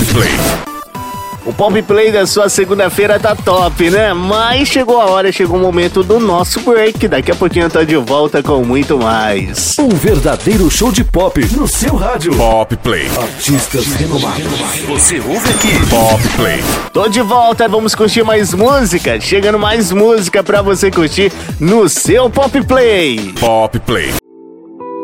Play. O Pop Play da sua segunda-feira tá top, né? Mas chegou a hora, chegou o momento do nosso break. Daqui a pouquinho eu tô de volta com muito mais. Um verdadeiro show de pop no seu rádio. Pop Play. Artistas renomados. Você ouve aqui. Pop Play. Tô de volta, vamos curtir mais música. Chegando mais música pra você curtir no seu Pop Play. Pop Play.